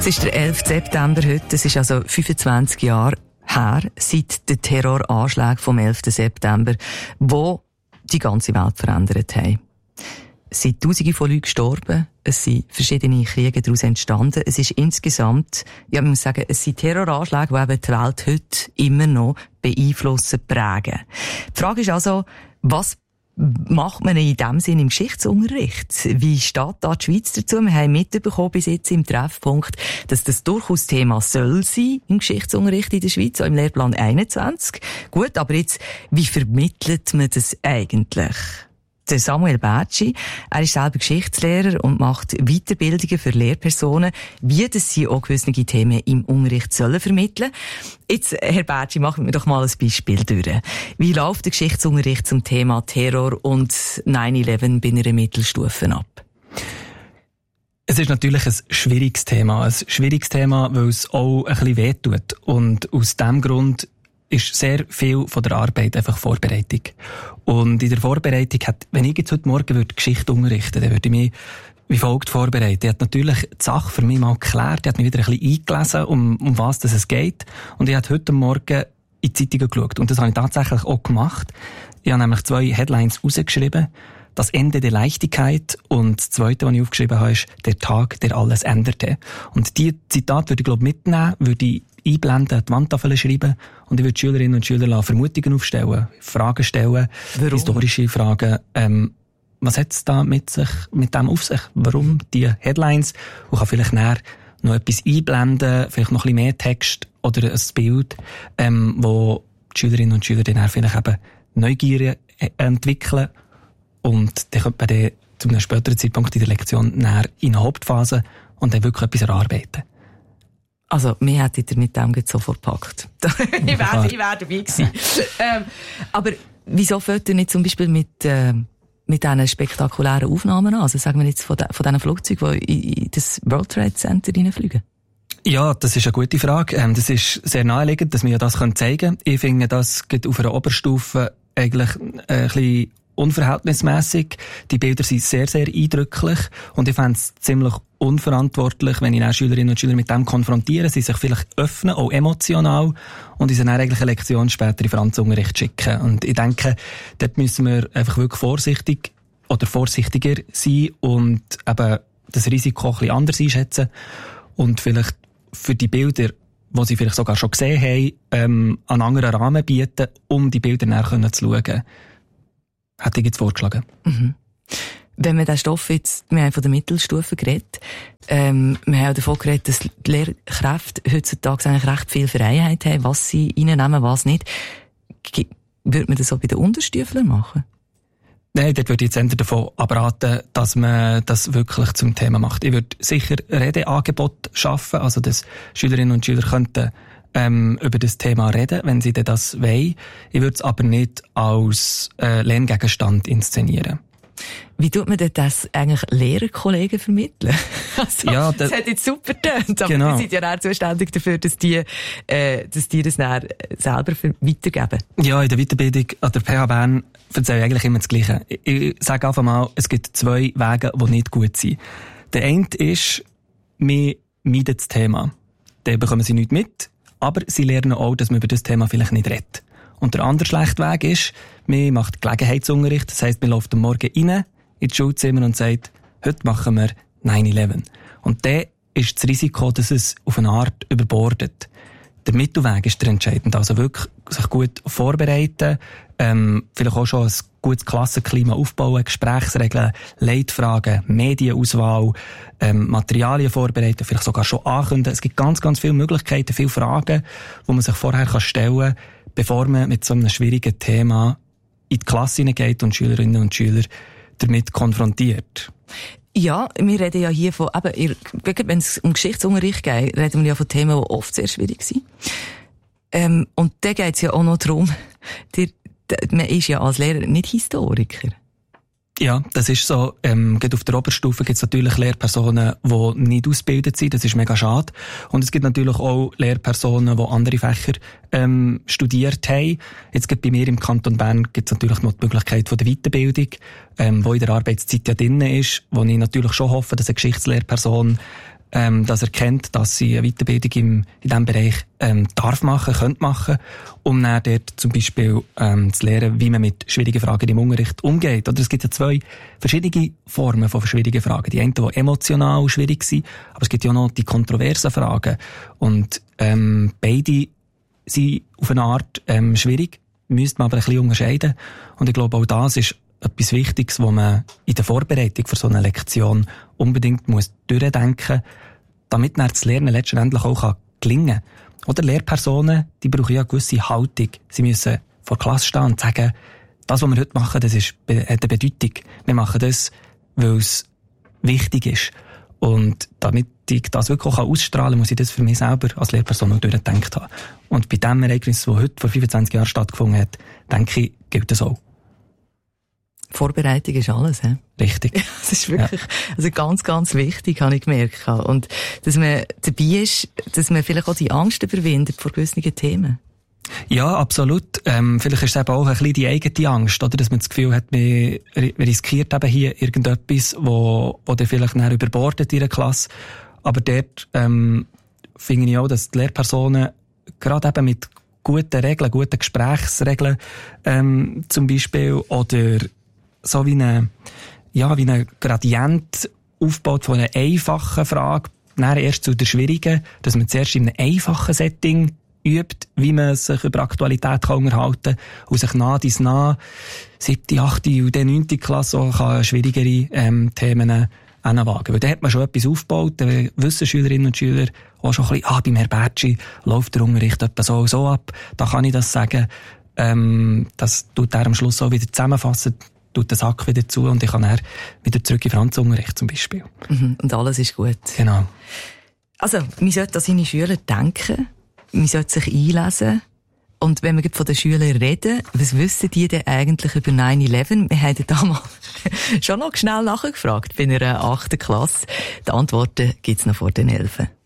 ist der 11. September heute. Es ist also 25 Jahre her, seit den Terroranschlägen vom 11. September, die die ganze Welt verändert haben. Es sind Tausende von Leuten gestorben, es sind verschiedene Kriege daraus entstanden. Es ist insgesamt, ja, man muss sagen, es sind Terroranschläge, die eben die Welt heute immer noch beeinflussen, prägen. Die Frage ist also, was macht man in diesem Sinne im Geschichtsunterricht? Wie steht da die Schweiz dazu? Wir haben mitbekommen bis jetzt im Treffpunkt, dass das durchaus Thema soll sein im Geschichtsunterricht in der Schweiz, auch im Lehrplan 21. Gut, aber jetzt, wie vermittelt man das eigentlich? Der Samuel Bärtschi, er ist selber Geschichtslehrer und macht Weiterbildungen für Lehrpersonen, wie das sie auch gewisse Themen im Unterricht sollen vermitteln. Jetzt, Herr Bärtschi, machen wir doch mal ein Beispiel durch. Wie läuft der Geschichtsunterricht zum Thema Terror und 9/11 bei einer Mittelstufe ab? Es ist natürlich ein schwieriges Thema. Weil es auch ein bisschen wehtut. Und aus diesem Grund ist sehr viel von der Arbeit einfach Vorbereitung. Und in der Vorbereitung wenn ich jetzt heute Morgen Geschichte unterrichten würde, dann würde ich mich wie folgt vorbereiten. Ich habe natürlich die Sache für mich mal geklärt, ich habe mich wieder ein bisschen eingelesen, um was es geht. Und ich habe heute Morgen in die Zeitungen geschaut. Und das habe ich tatsächlich auch gemacht. Ich habe nämlich 2 Headlines rausgeschrieben. Das Ende der Leichtigkeit und das zweite, was ich aufgeschrieben habe, ist der Tag, der alles änderte. Und die Zitate würde ich, mitnehmen, würde ich einblenden, die Wandtafel schreiben und ich würde Schülerinnen und Schüler Vermutungen aufstellen, Fragen stellen, Warum? Historische Fragen. Was hat es da mit dem auf sich? Warum die Headlines? Und kann vielleicht näher noch etwas einblenden, vielleicht noch ein bisschen mehr Text oder ein Bild, wo die Schülerinnen und Schüler dann vielleicht eben Neugier entwickeln. Und dann könnte man dann zu einem späteren Zeitpunkt in der Lektion näher in eine Hauptphase und dann wirklich etwas erarbeiten. Also, mir hätte ihr mit dem sofort gepackt. ich wäre dabei gewesen. Aber wieso fällt ihr nicht zum Beispiel mit diesen spektakulären Aufnahmen an? Also sagen wir jetzt von diesen Flugzeugen, die in das World Trade Center reinfliegen? Ja, das ist eine gute Frage. Das ist sehr naheliegend, dass wir das zeigen können. Ich finde, das geht auf einer Oberstufe eigentlich ein bisschen unverhältnismäßig. Die Bilder sind sehr, sehr eindrücklich. Und ich fände es ziemlich unverantwortlich, wenn ich dann Schülerinnen und Schüler mit dem konfrontiere, sie sich vielleicht öffnen, auch emotional, und sie dann eigentlich eine Lektion später in Franzunterricht schicken. Und ich denke, dort müssen wir einfach wirklich vorsichtiger sein und eben das Risiko ein bisschen anders einschätzen und vielleicht für die Bilder, die sie vielleicht sogar schon gesehen haben, einen anderen Rahmen bieten, um die Bilder näher zu schauen. Hätte ich jetzt vorgeschlagen. Mhm. Wenn wir den Stoff jetzt, wir haben von der Mittelstufe geredet, wir haben davon geredet, dass die Lehrkräfte heutzutage eigentlich recht viel Freiheit haben, was sie reinnehmen, was nicht. Würde man das auch bei den Unterstuflern machen? Nein, dort würde ich jetzt eher davon abraten, dass man das wirklich zum Thema macht. Ich würde sicher Redeangebote schaffen, also dass Schülerinnen und Schüler könnten über das Thema reden, wenn sie das wollen. Ich würde es aber nicht als Lerngegenstand inszenieren. Wie tut man denn das eigentlich Lehrerkollegen vermitteln? Also, ja, das hat jetzt super getönt, aber genau. die sind ja auch zuständig dafür, dass die das dann selber weitergeben. Ja, in der Weiterbildung an der PH Bern erzähle ich eigentlich immer das Gleiche. Ich sage einfach mal, es gibt 2 Wege, die nicht gut sind. Der eine ist, wir meiden das Thema. Dann bekommen sie nichts mit, aber sie lernen auch, dass man über das Thema vielleicht nicht redet. Und der andere schlechte Weg ist, man macht Gelegenheitsunterricht. Das heisst, man läuft am Morgen rein ins Schulzimmer und sagt, heute machen wir 9/11. Und dann ist das Risiko, dass es auf eine Art überbordet. Der Mittelweg ist der entscheidend. Also wirklich sich gut vorbereiten, vielleicht auch schon ein gutes Klassenklima aufbauen, Gesprächsregeln, Leitfragen, Medienauswahl, Materialien vorbereiten, vielleicht sogar schon ankündigen. Es gibt ganz, ganz viele Möglichkeiten, viele Fragen, die man sich vorher stellen kann, bevor man mit so einem schwierigen Thema in die Klasse hineingeht und Schülerinnen und Schüler damit konfrontiert. Ja, wir reden ja hier von, wenn es um Geschichtsunterricht geht, reden wir ja von Themen, die oft sehr schwierig sind. Und da geht es ja auch noch darum, man ist ja als Lehrer nicht Historiker. Ja, das ist so. Gerade auf der Oberstufe gibt es natürlich Lehrpersonen, die nicht ausgebildet sind. Das ist mega schade. Und es gibt natürlich auch Lehrpersonen, die andere Fächer studiert haben. Jetzt bei mir im Kanton Bern gibt es natürlich noch die Möglichkeit von der Weiterbildung, wo in der Arbeitszeit ja drin ist, wo ich natürlich schon hoffe, dass eine Geschichtslehrperson dass er kennt, dass sie eine Weiterbildung in diesem Bereich könnte machen, um dann dort zum Beispiel zu lernen, wie man mit schwierigen Fragen im Unterricht umgeht. Oder es gibt ja 2 verschiedene Formen von schwierigen Fragen. Die einen, die emotional schwierig sind, aber es gibt ja auch noch die kontroversen Fragen. Und beide sind auf eine Art schwierig, müsste man aber ein bisschen unterscheiden. Und ich glaube, auch das ist etwas Wichtiges, was man in der Vorbereitung für so eine Lektion unbedingt muss durchdenken, damit dann das Lernen letztendlich auch gelingen kann. Oder Lehrpersonen, die brauchen ja eine gewisse Haltung. Sie müssen vor der Klasse stehen und sagen, das, was wir heute machen, das hat eine Bedeutung. Wir machen das, weil es wichtig ist. Und damit ich das wirklich auch ausstrahlen kann, muss ich das für mich selber als Lehrperson auch durchgedacht haben. Und bei dem Ereignis, das heute vor 25 Jahren stattgefunden hat, denke ich, gilt das auch. Vorbereitung ist alles, he? Richtig. Das ist wirklich, also ganz, ganz wichtig, habe ich gemerkt. Und dass man dabei ist, dass man vielleicht auch die Angst überwindet vor gewissen Themen. Ja, absolut. Vielleicht ist es eben auch ein bisschen die eigene Angst, oder? Dass man das Gefühl hat, man riskiert eben hier irgendetwas, wo dann vielleicht näher überbordet in der Klasse. Aber dort, finde ich auch, dass die Lehrpersonen gerade eben mit guten Regeln, guten Gesprächsregeln, zum Beispiel, oder so wie eine Gradient aufbaut von einer einfachen Frage, dann erst zu der schwierigen, dass man zuerst in einem einfachen Setting übt, wie man sich über Aktualität kann unterhalten und sich nach 7., 8. und dann 9. Klasse auch kann schwierigere Themen anwagen. Weil da hat man schon etwas aufgebaut, da wissen Schülerinnen und Schüler auch schon ein bisschen, beim Herr Bertschi läuft der Unterricht etwa so ab, da kann ich das sagen, das tut er am Schluss auch wieder zusammenfassen, tut den Sack wieder zu und ich kann dann wieder zurück in Franzunterricht zum Beispiel. Und alles ist gut. Genau. Also, man sollte an seine Schüler denken, man sollte sich einlesen. Und wenn wir von den Schülern reden, was wissen die denn eigentlich über 9/11? Wir haben damals schon noch schnell nachgefragt bei einer 8. Klasse. Die Antworten gibt's noch vor den 11.